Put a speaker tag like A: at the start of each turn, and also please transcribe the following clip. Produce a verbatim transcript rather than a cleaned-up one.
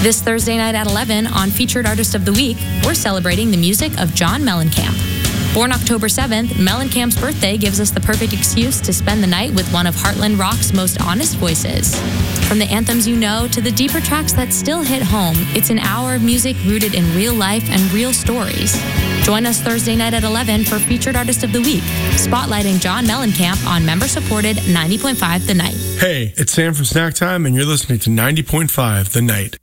A: This Thursday night at eleven on Featured Artist of the Week, we're celebrating the music of John Mellencamp. Born October seventh, Mellencamp's birthday gives us the perfect excuse to spend the night with one of Heartland Rock's most honest voices. From the anthems you know to the deeper tracks that still hit home, it's an hour of music rooted in real life and real stories. Join us Thursday night at eleven for Featured Artist of the Week, spotlighting John Mellencamp on member-supported ninety point five The Night.
B: Hey, it's Sam from Snack Time, and you're listening to ninety point five The Night.